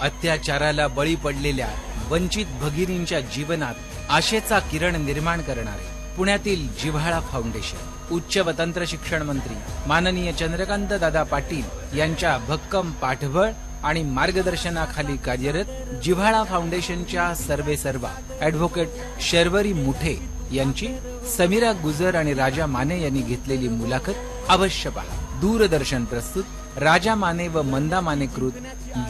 अत्याचाराला बळी पडलेल्या वंचित भगिनींच्या जीवनात आशेचा किरण निर्माण करणारे पुण्यातील जिव्हाळा फाउंडेशन उच्च व तंत्र शिक्षण मंत्री माननीय चंद्रकांत दादा पाटील यांच्या भक्कम पाठबळ आणि मार्गदर्शनाखाली कार्यरत जिव्हाळा फाउंडेशनच्या सर्वेसर्वा ॲडव्होकेट शर्वरी मुठे यांची समीरा गुजर आणि राजा माने यांनी घेतलेली मुलाखत अवश्य पहा। दूरदर्शन प्रस्तुत राजा माने व मंदा माने कृत